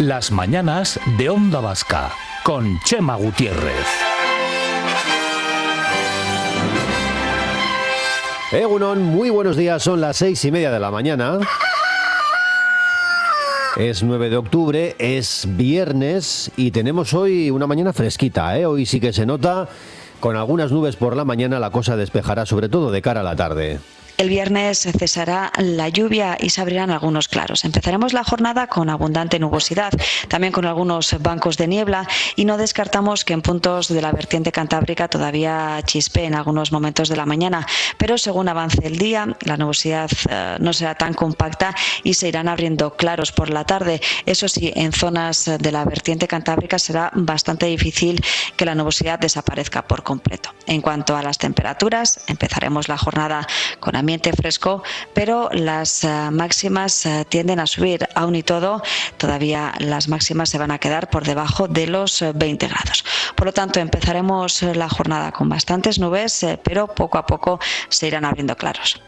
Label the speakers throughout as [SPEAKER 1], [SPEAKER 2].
[SPEAKER 1] Las mañanas de Onda Vasca con Chema Gutiérrez.
[SPEAKER 2] Egunon, muy buenos días, son las 6:30 de la mañana. Es 9 de octubre, es viernes y tenemos hoy una mañana fresquita, ¿eh? Hoy sí que se nota, con algunas nubes por la mañana la cosa despejará, sobre todo de cara a la tarde.
[SPEAKER 3] El viernes cesará la lluvia y se abrirán algunos claros. Empezaremos la jornada con abundante nubosidad, también con algunos bancos de niebla, y no descartamos que en puntos de la vertiente cantábrica todavía chispee en algunos momentos de la mañana, pero según avance el día, la nubosidad no será tan compacta y se irán abriendo claros por la tarde. Eso sí, en zonas de la vertiente cantábrica será bastante difícil que la nubosidad desaparezca por completo. En cuanto a las temperaturas, empezaremos la jornada con ambiente fresco, pero las máximas tienden a subir. Aún y todo, todavía las máximas se van a quedar por debajo de los 20 grados. Por lo tanto, empezaremos la jornada con bastantes nubes, pero poco a poco se irán abriendo claros.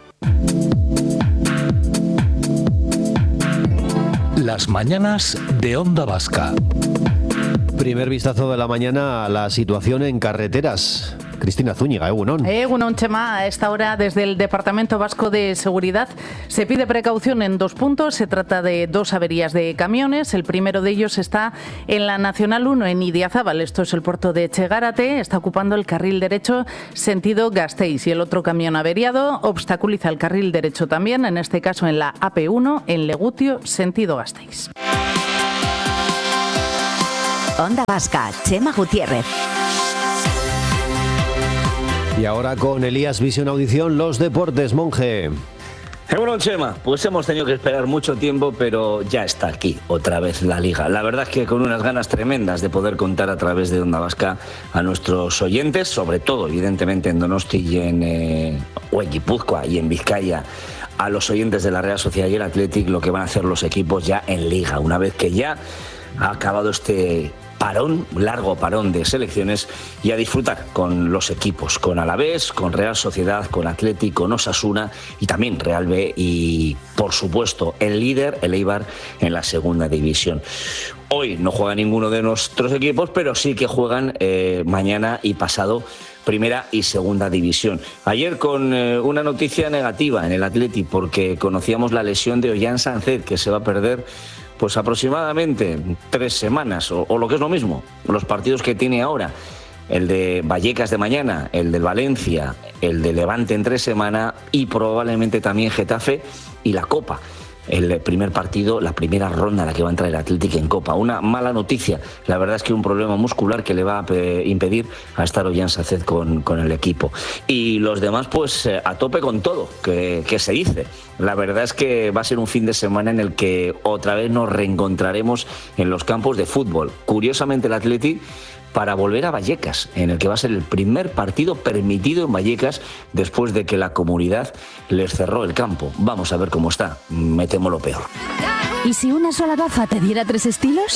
[SPEAKER 1] Las mañanas de Onda Vasca.
[SPEAKER 2] Primer vistazo de la mañana a la situación en carreteras. Cristina Zúñiga, Egunon.
[SPEAKER 4] Egunon, Chema. A esta hora, desde el Departamento Vasco de Seguridad, se pide precaución en 2 puntos. Se trata de 2 averías de camiones. El primero de ellos está en la Nacional 1, en Idiazábal. Esto es el puerto de Etxegárate. Está ocupando el carril derecho sentido Gasteiz. Y el otro camión averiado obstaculiza el carril derecho también, en este caso en la AP1, en Legutio, sentido Gasteiz.
[SPEAKER 5] Onda Vasca, Chema Gutiérrez.
[SPEAKER 2] Y ahora con Elías Visión Audición, los deportes, Monje.
[SPEAKER 6] Bueno, Chema, pues hemos tenido que esperar mucho tiempo, pero ya está aquí otra vez la Liga. La verdad es que con unas ganas tremendas de poder contar a través de Onda Vasca a nuestros oyentes, sobre todo, evidentemente, en Donosti y en Guipúzcoa y en Vizcaya, a los oyentes de la Real Sociedad y el Athletic, lo que van a hacer los equipos ya en Liga, una vez que ya ha acabado este parón, largo parón de selecciones, y a disfrutar con los equipos, con Alavés, con Real Sociedad, con Athletic, con Osasuna y también Real B y, por supuesto, el líder, el Eibar, en la segunda división. Hoy no juega ninguno de nuestros equipos, pero sí que juegan mañana y pasado primera y segunda división. Ayer con una noticia negativa en el Athletic, porque conocíamos la lesión de Ollán Sánchez, que se va a perder pues aproximadamente 3 semanas, o lo que es lo mismo, los partidos que tiene ahora, el de Vallecas de mañana, el del Valencia, el de Levante en 3 semanas y probablemente también Getafe y la Copa. El primer partido, la primera ronda a la que va a entrar el Athletic en Copa. Una mala noticia, la verdad es que un problema muscular que le va a impedir a estar Ollán Sánchez con el equipo. Y los demás pues a tope con todo, que se dice. La verdad es que va a ser un fin de semana en el que otra vez nos reencontraremos en los campos de fútbol. Curiosamente el Athletic, para volver a Vallecas, en el que va a ser el primer partido permitido en Vallecas después de que la comunidad les cerró el campo. Vamos a ver cómo está, me temo lo peor.
[SPEAKER 5] ¿Y si una sola gafa te diera 3 estilos?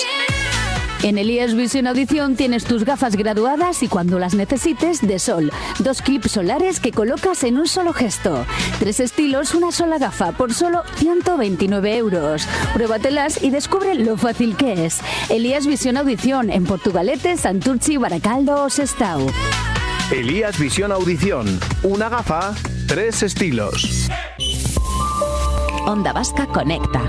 [SPEAKER 5] En Elías Visión Audición tienes tus gafas graduadas y cuando las necesites, de sol. 2 clips solares que colocas en un solo gesto. 3 estilos, una sola gafa por solo 129 euros. Pruébatelas y descubre lo fácil que es. Elías Visión Audición en Portugalete, Santurchi, Baracaldo o Sestao.
[SPEAKER 7] Elías Visión Audición. Una gafa, 3 estilos.
[SPEAKER 5] Onda Vasca conecta.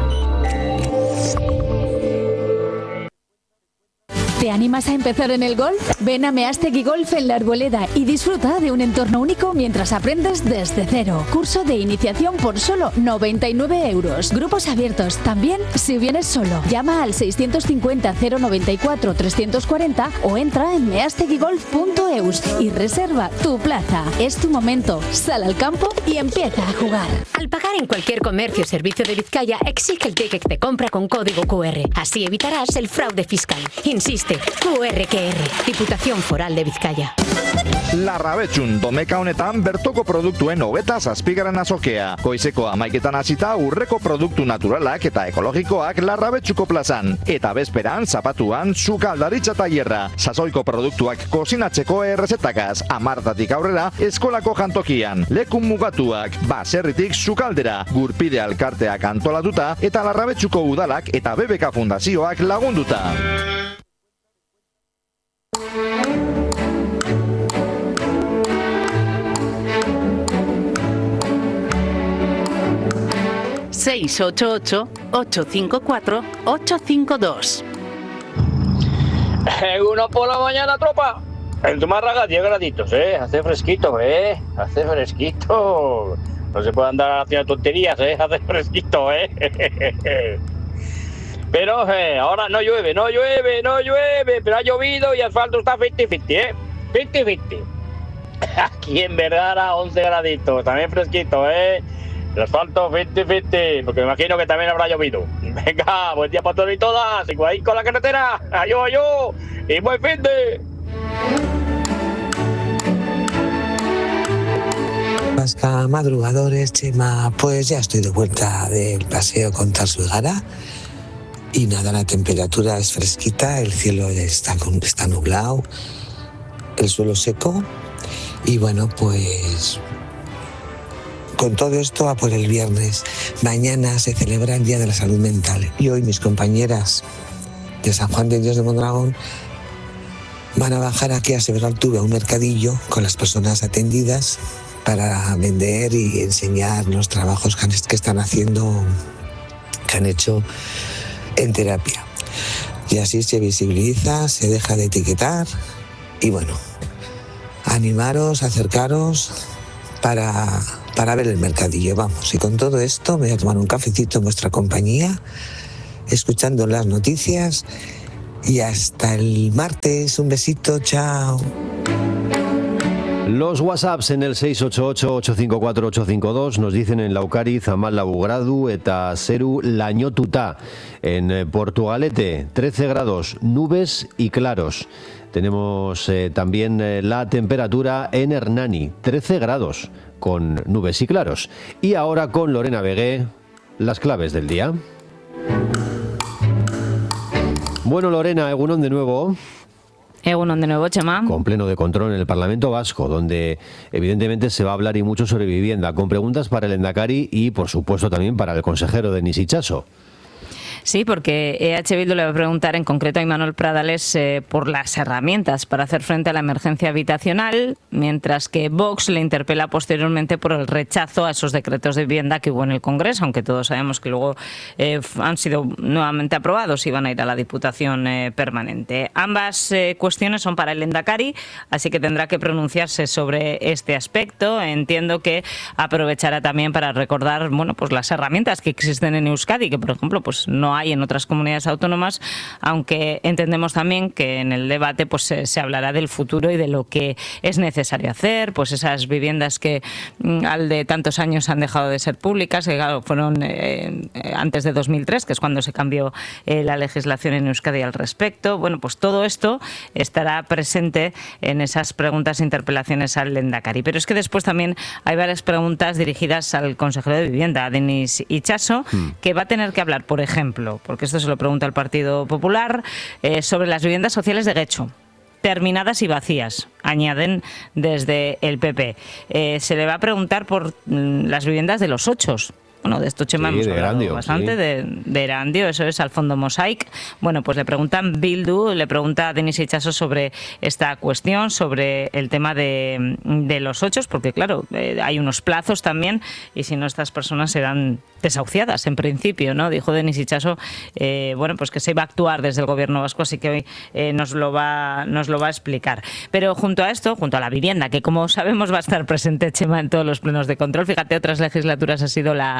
[SPEAKER 5] ¿Te animas a empezar en el golf? Ven a Meástegui Golf en La Arboleda y disfruta de un entorno único mientras aprendes desde cero. Curso de iniciación por solo 99 euros. Grupos abiertos también si vienes solo. Llama al 650 094 340 o entra en measteguigolf.eus y reserva tu plaza. Es tu momento. Sal al campo y empieza a jugar.
[SPEAKER 8] Al pagar en cualquier comercio o servicio de Vizcaya, exige el ticket de compra con código QR. Así evitarás el fraude fiscal. Insiste, QRQR, Diputación Foral de Bizkaia.
[SPEAKER 9] Larrabetxun domeka honetan bertoko produktuen 27. azokea. Goizeko 11 hasita urreko produktu naturalak eta ekologikoak Larrabetxuko plazan. Eta bezperan zapatuan sukaldaritza tailerra. Sasoiko produktuak kozinatzeko errezetakaz. 10 aurrera eskolako jantokian. Lekun mugatuak, baserritik sukaldera. Gurpide alkarteak antolatuta eta Larrabetxuko udalak eta BBK Fundazioak lagunduta.
[SPEAKER 4] ...688-854-852.
[SPEAKER 10] Uno por la mañana, tropa. En Zumárraga 10 graditos, hace fresquito, hace fresquito. No se puede andar haciendo tonterías, hace fresquito, Pero ahora no llueve, pero ha llovido y el asfalto está 50-50, 50-50. Aquí en Vergara 11 graditos, también fresquito, El asfalto 50-50, porque me imagino que también habrá llovido. Venga, buen día para todos y todas, sigo ahí con la carretera, ayú, y buen fin de...
[SPEAKER 11] Vasca, madrugadores, Chema, pues ya estoy de vuelta del paseo con Tarsu y Gara. Y nada, la temperatura es fresquita, el cielo está nublado, el suelo seco. Y bueno, pues con todo esto a por el viernes. Mañana se celebra el Día de la Salud Mental. Y hoy mis compañeras de San Juan de Dios de Mondragón van a bajar aquí a Severaltuve a un mercadillo con las personas atendidas para vender y enseñar los trabajos que están haciendo, que han hecho en terapia. Y así se visibiliza, se deja de etiquetar y bueno, animaros, acercaros para ver el mercadillo, vamos. Y con todo esto me voy a tomar un cafecito en vuestra compañía, escuchando las noticias y hasta el martes. Un besito, chao.
[SPEAKER 2] Los WhatsApps en el 688-854-852 nos dicen en Laukariz, Amal Labugradu, eta Zeru Lañotuta. En Portugalete, 13 grados, nubes y claros. Tenemos también la temperatura en Hernani, 13 grados, con nubes y claros. Y ahora con Lorena Vegué, las claves del día. Bueno, Lorena, egunon de nuevo.
[SPEAKER 12] Egunon de nuevo, Chema.
[SPEAKER 2] Con pleno de control en el Parlamento Vasco, donde evidentemente se va a hablar y mucho sobre vivienda, con preguntas para el Endacari y, por supuesto, también para el consejero Denis Itxaso.
[SPEAKER 12] Sí, porque EH Bildu le va a preguntar en concreto a Imanol Pradales por las herramientas para hacer frente a la emergencia habitacional, mientras que Vox le interpela posteriormente por el rechazo a esos decretos de vivienda que hubo en el Congreso, aunque todos sabemos que luego han sido nuevamente aprobados y van a ir a la Diputación permanente. Ambas cuestiones son para el Endacari, así que tendrá que pronunciarse sobre este aspecto. Entiendo que aprovechará también para recordar, bueno, pues las herramientas que existen en Euskadi, que por ejemplo pues no hay en otras comunidades autónomas, aunque entendemos también que en el debate pues se hablará del futuro y de lo que es necesario hacer, pues esas viviendas que al de tantos años han dejado de ser públicas, que claro, fueron antes de 2003, que es cuando se cambió la legislación en Euskadi al respecto. Bueno, pues todo esto estará presente en esas preguntas e interpelaciones al Lehendakari. Pero es que después también hay varias preguntas dirigidas al consejero de Vivienda, a Denis Itxaso, que va a tener que hablar, por ejemplo, porque esto se lo pregunta el Partido Popular, sobre las viviendas sociales de Guecho, terminadas y vacías, añaden desde el PP. Se le va a preguntar por las viviendas de los ochos. Bueno, de esto Chema hemos hablado bastante, de Erandio, eso es, al Fondo Mosaic. Bueno, pues le preguntan Bildu, le pregunta a Denis Itxaso sobre esta cuestión, sobre el tema de los ochos, porque claro, hay unos plazos también, y si no estas personas serán desahuciadas en principio, ¿no? Dijo Denis Itxaso, bueno, pues que se iba a actuar desde el gobierno vasco, así que hoy nos lo va a explicar. Pero junto a esto, junto a la vivienda, que como sabemos va a estar presente, Chema, en todos los plenos de control, fíjate, otras legislaturas ha sido la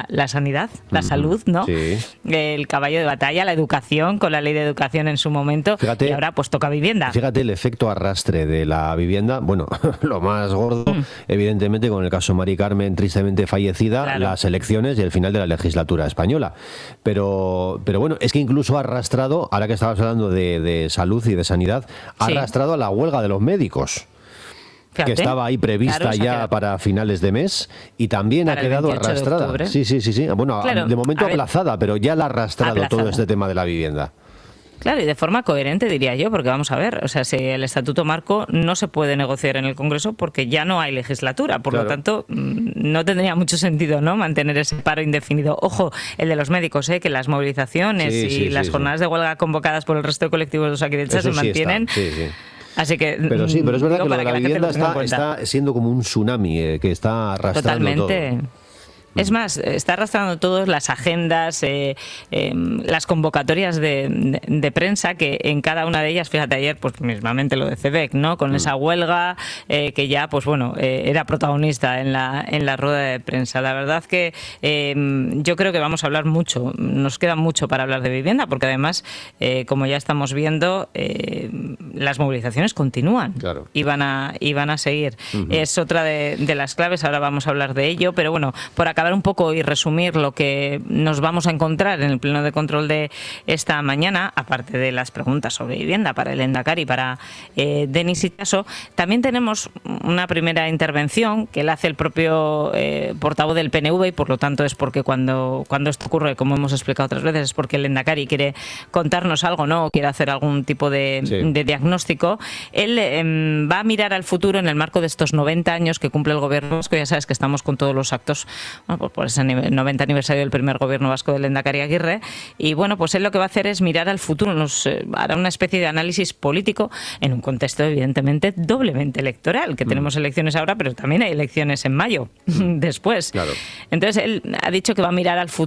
[SPEAKER 12] la sanidad, la salud, ¿no?
[SPEAKER 2] Sí.
[SPEAKER 12] El caballo de batalla, la educación, con la ley de educación en su momento, y ahora pues toca vivienda.
[SPEAKER 2] Fíjate el efecto arrastre de la vivienda, bueno, lo más gordo, evidentemente con el caso Mari Carmen, tristemente fallecida,
[SPEAKER 12] Claro.
[SPEAKER 2] las elecciones y el final de la legislatura española. Pero bueno, es que incluso ha arrastrado, ahora que estabas hablando de salud y de sanidad, ha
[SPEAKER 12] Sí.
[SPEAKER 2] arrastrado a la huelga de los médicos.
[SPEAKER 12] Fíjate.
[SPEAKER 2] Que estaba ahí prevista
[SPEAKER 12] Claro, se ha
[SPEAKER 2] ya
[SPEAKER 12] quedado
[SPEAKER 2] para finales de mes y también ha
[SPEAKER 12] para el
[SPEAKER 2] quedado
[SPEAKER 12] 28 de
[SPEAKER 2] arrastrada.
[SPEAKER 12] octubre.
[SPEAKER 2] Sí. Bueno,
[SPEAKER 12] Claro,
[SPEAKER 2] de momento
[SPEAKER 12] a ver.
[SPEAKER 2] aplazada, pero ya la ha arrastrado todo
[SPEAKER 12] Aplazada.
[SPEAKER 2] este tema de la vivienda.
[SPEAKER 12] Claro, y de forma coherente, diría yo, porque vamos a ver, o sea, si el Estatuto Marco no se puede negociar en el Congreso porque ya no hay legislatura, por lo
[SPEAKER 2] Claro.
[SPEAKER 12] tanto, no tendría mucho sentido, ¿no?, mantener ese paro indefinido. Ojo, el de los médicos, que las movilizaciones y las jornadas de huelga convocadas por el resto de colectivos de los Osakidetza se
[SPEAKER 2] Eso sí
[SPEAKER 12] mantienen.
[SPEAKER 2] está, sí.
[SPEAKER 12] Así que,
[SPEAKER 2] Pero es verdad
[SPEAKER 12] digo,
[SPEAKER 2] que lo
[SPEAKER 12] para
[SPEAKER 2] de la
[SPEAKER 12] la gente
[SPEAKER 2] vivienda
[SPEAKER 12] lo tenga en cuenta.
[SPEAKER 2] está siendo como un tsunami que está arrastrando
[SPEAKER 12] Totalmente.
[SPEAKER 2] todo.
[SPEAKER 12] Es más, está arrastrando todas las agendas, las convocatorias de prensa, que en cada una de ellas, fíjate, ayer pues mismamente lo de CEBEC, ¿no?, con esa huelga que ya, pues bueno, era protagonista en la rueda de prensa. La verdad que yo creo que vamos a hablar mucho, nos queda mucho para hablar de vivienda, porque además, como ya estamos viendo, las movilizaciones continúan.
[SPEAKER 2] Claro.
[SPEAKER 12] y van a seguir. Es otra de las claves, ahora vamos a hablar de ello, pero bueno, por acabar un poco y resumir lo que nos vamos a encontrar en el pleno de control de esta mañana, aparte de las preguntas sobre vivienda para el Endacari y para Denis Itxaso, también tenemos una primera intervención que la hace el propio portavoz del PNV, y por lo tanto es porque cuando esto ocurre, como hemos explicado otras veces, es porque el Endacari quiere contarnos algo, ¿no?, o quiere hacer algún tipo de diagnóstico. Él va a mirar al futuro en el marco de estos 90 años que cumple el gobierno vasco. Ya sabes que estamos con todos los actos, bueno, por ese 90 aniversario del primer gobierno vasco del Lehendakari Aguirre, y bueno, pues él lo que va a hacer es mirar al futuro, nos hará una especie de análisis político en un contexto evidentemente doblemente electoral, que tenemos elecciones ahora, pero también hay elecciones en mayo después.
[SPEAKER 2] Claro.
[SPEAKER 12] Entonces él ha dicho que va a mirar al futuro